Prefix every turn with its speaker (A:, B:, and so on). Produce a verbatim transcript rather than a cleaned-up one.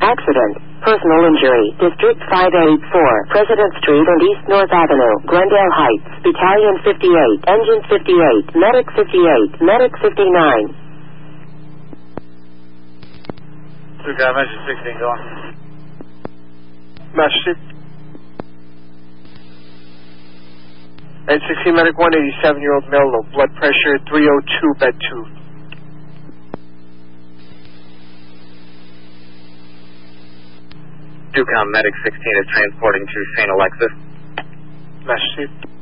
A: Accident. Personal injury. District five eighty-four. President Street and East North Avenue. Glendale Heights. Battalion fifty-eight. Engine fifty-eight. Medic fifty-eight. Medic fifty-nine.
B: Two guy, Engine sixteen going.
C: Master. N sixteen Medic one, eighty-seven-year-old male, low blood pressure, three oh two, bed two.
B: Ducom Medic sixteen is transporting to Saint Alexis.
C: Master.